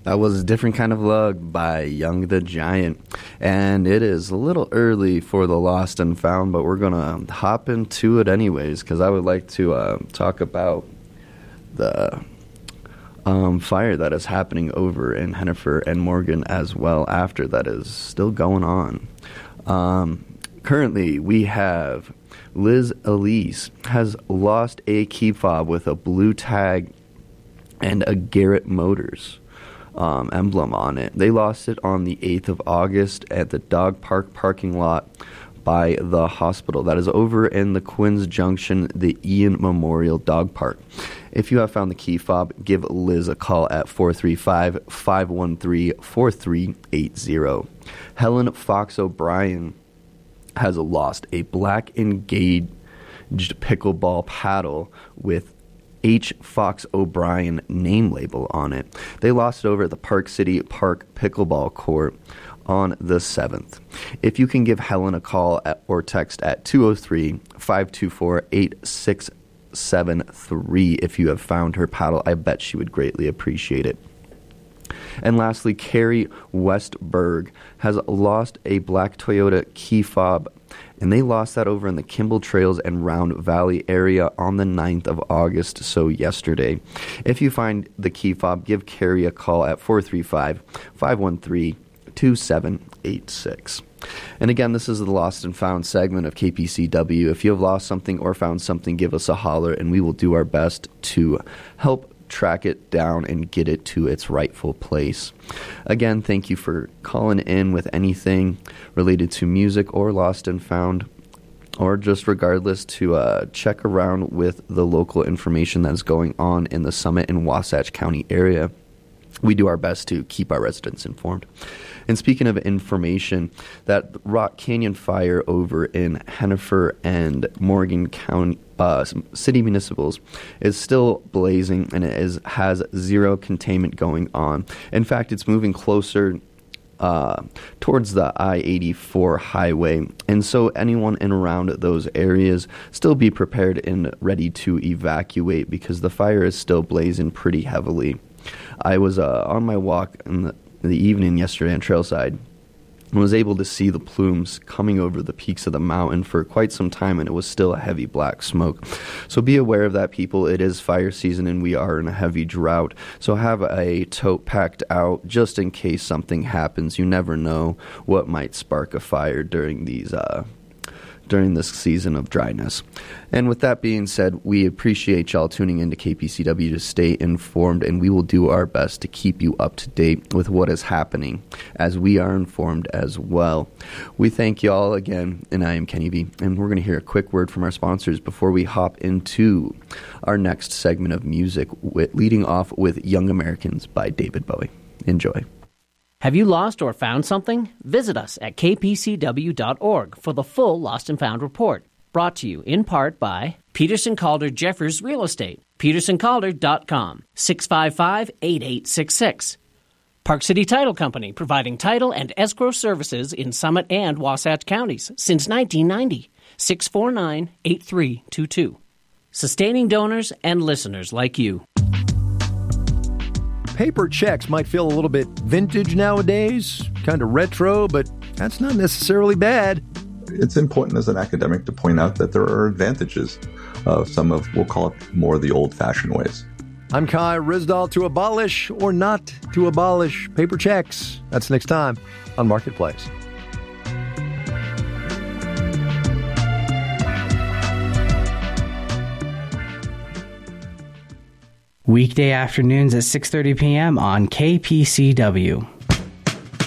That was a Different Kind of Lug by Young the Giant. And it is a little early for the Lost and Found, but we're going to hop into it anyways, because I would like to talk about the fire that is happening over in Hennifer and Morgan as well after that is still going on. Currently, we have Liz Elise has lost a key fob with a blue tag and a Garrett Motors emblem on it. They lost it on the 8th of August at the dog park parking lot by the hospital. That is over in the Quinns Junction, the Ian Memorial Dog Park. If you have found the key fob, give Liz a call at 435-513-4380. Helen Fox O'Brien has lost a black engaged pickleball paddle with H. Fox O'Brien name label on it. They lost it over at the Park City Park Pickleball Court on the 7th. If you can give Helen a call or text at 203-524-8673 if you have found her paddle, I bet she would greatly appreciate it. And lastly, Carrie Westberg has lost a black Toyota key fob, and they lost that over in the Kimball Trails and Round Valley area on the 9th of August, so yesterday. If you find the key fob, give Carrie a call at 435-513-2786. And again, this is the Lost and Found segment of KPCW. If you have lost something or found something, give us a holler, and we will do our best to help track it down and get it to its rightful place. Again, thank you for calling in with anything related to music or Lost and Found, or just regardless to check around with the local information that's going on in the Summit and Wasatch County area. We do our best to keep our residents informed. And speaking of information, that Rock Canyon fire over in Hennifer and Morgan County city municipals is still blazing, and it has zero containment going on. In fact, it's moving closer towards the I-84 highway, and so anyone in around those areas, still be prepared and ready to evacuate because the fire is still blazing pretty heavily. I was on my walk in the evening yesterday on Trailside and was able to see the plumes coming over the peaks of the mountain for quite some time, and it was still a heavy black smoke. So be aware of that, people. It is fire season, and we are in a heavy drought. So have a tote packed out just in case something happens. You never know what might spark a fire during this season of dryness. And with that being said, we appreciate y'all tuning into KPCW to stay informed, and we will do our best to keep you up to date with what is happening as we are informed as well. We thank y'all again, and I am Kenny B, and we're going to hear a quick word from our sponsors before we hop into our next segment of music, leading off with Young Americans by David Bowie. Enjoy. Have you lost or found something? Visit us at kpcw.org for the full Lost and Found report. Brought to you in part by Peterson Calder Jeffers Real Estate, petersoncalder.com, 655-8866. Park City Title Company, providing title and escrow services in Summit and Wasatch counties since 1990, 649-8322. Sustaining donors and listeners like you. Paper checks might feel a little bit vintage nowadays, kind of retro, but that's not necessarily bad. It's important as an academic to point out that there are advantages of some of, we'll call it, more the old-fashioned ways. I'm Kai Risdal. To abolish or not to abolish paper checks. That's next time on Marketplace. Weekday afternoons at 6:30 p.m. on KPCW.